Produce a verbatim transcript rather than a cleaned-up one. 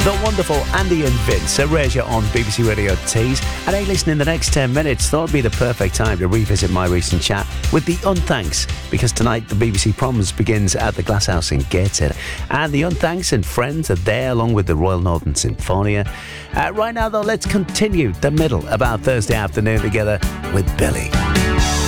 The wonderful Andy and Vince, Erasure on B B C Radio Tees. And hey, listen, in the next ten minutes, thought it'd be the perfect time to revisit my recent chat with the Unthanks, because tonight the B B C Proms begins at the Glasshouse in Gateshead. And the Unthanks and friends are there along with the Royal Northern Sinfonia. Uh, right now, though, let's continue the middle of our Thursday afternoon together with Billy.